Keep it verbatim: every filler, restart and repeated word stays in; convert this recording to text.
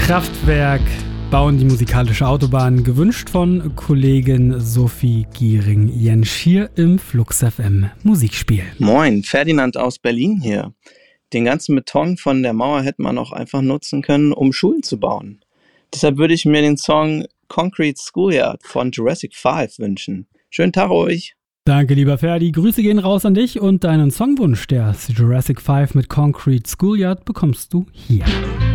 Kraftwerk bauen die musikalische Autobahn, gewünscht von Kollegin Sophie Giering-Jensch hier im Flux F M Musikspiel. Moin, Ferdinand aus Berlin hier. Den ganzen Beton von der Mauer hätte man auch einfach nutzen können, um Schulen zu bauen. Deshalb würde ich mir den Song Concrete Schoolyard von Jurassic five wünschen. Schönen Tag euch. Danke, lieber Ferdi. Grüße gehen raus an dich und deinen Songwunsch, der Jurassic five mit Concrete Schoolyard, bekommst du hier.